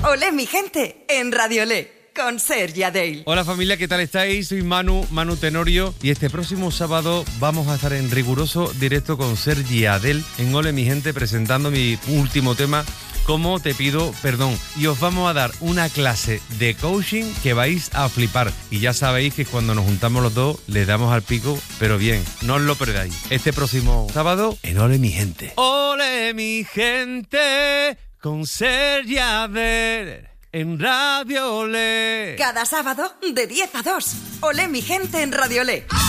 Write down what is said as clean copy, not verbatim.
Olé mi gente en Radio Olé con Sergi Adell. Hola familia, ¿qué tal estáis? Soy Manu Tenorio y este próximo sábado vamos a estar en riguroso directo con Sergi Adell en Olé mi gente presentando mi último tema, Cómo te pido perdón, y os vamos a dar una clase de coaching que vais a flipar. Y ya sabéis que cuando nos juntamos los dos le damos al pico, pero bien, no os lo perdáis. Este próximo sábado en Olé mi gente. Olé mi gente con Sergi Adell en Radio Olé. Cada sábado de 10 a 2. Olé mi gente en Radio Olé.